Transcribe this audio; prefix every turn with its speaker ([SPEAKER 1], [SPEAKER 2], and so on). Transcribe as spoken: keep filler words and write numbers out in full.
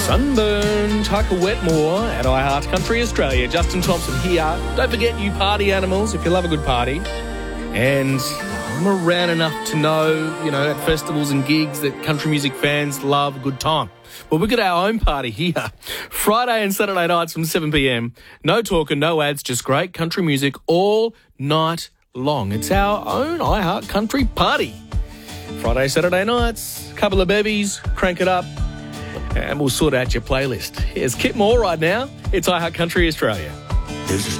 [SPEAKER 1] Sunburn, Tucker Wetmore at iHeart Country Australia. Justin Thompson here. Don't forget, you party animals, if you love a good party. And I'm around enough to know, you know, at festivals and gigs that country music fans love a good time. Well, we've got our own party here. Friday and Saturday nights from seven p.m. No talking, no ads, just great country music all night long. It's our own iHeart Country party. Friday, Saturday nights, couple of bevies, crank it up, and we'll sort out your playlist. Here's Kit Moore right now. It's iHeart Country Australia.
[SPEAKER 2] This is